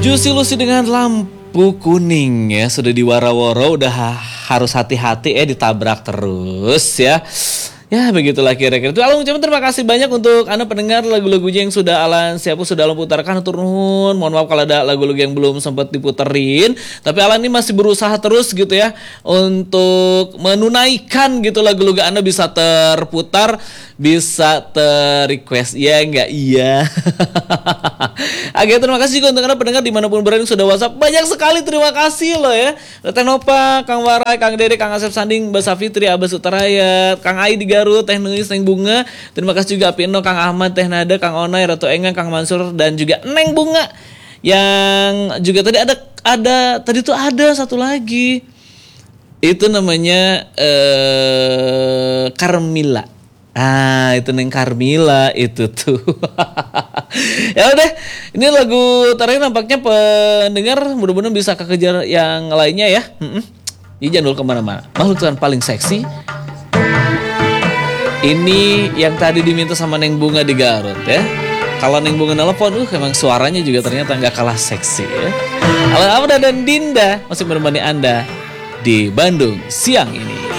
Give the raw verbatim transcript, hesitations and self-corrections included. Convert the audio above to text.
Juicy Lucy dengan lampu kuning ya, sudah diwara-wara, udah ha- harus hati-hati ya, ditabrak terus ya. Ya begitulah kira-kira itu. Alang ucapkan terima kasih banyak untuk Anda pendengar lagu-lagunya yang sudah Alan siapa sudah Alan putarkan, atur nuhun. Mohon maaf kalau ada lagu-lagu yang belum sempat diputerin, tapi Alan ini masih berusaha terus gitu ya untuk menunaikan gitu lagu-lagu Anda bisa terputar, bisa ter-request. Ya enggak iya. Oke, terima kasih juga untuk Anda pendengar dimanapun berada yang sudah WhatsApp. Banyak sekali terima kasih loh ya. Teh Nova, Kang Warai, Kang Dede, Kang Asep Sanding, Mbak Safitri, Abah Sutarayat, Kang Ai di Garut, Teh Nuis, Neng Bunga. Terima kasih juga Pino, Kang Ahmad, Teh Nada, Kang Onai, Ratu Engang, Kang Mansur, dan juga Neng Bunga. Yang juga tadi ada ada tadi tuh ada satu lagi. Itu namanya eh Carmila. Ah, itu Neng Carmila itu tuh. Ya udah, ini lagu terakhir nampaknya pendengar mudah-mudahan bisa kekejar yang lainnya ya. Mm-mm. Jadi jangan dulu kemana-mana. Makhluk Tuhan paling seksi. Ini yang tadi diminta sama Neng Bunga di Garut ya. Kalau Neng Bunga nelfon, uh emang suaranya juga ternyata nggak kalah seksi ya. Alan Amda dan Dinda masih menemani Anda di Bandung siang ini.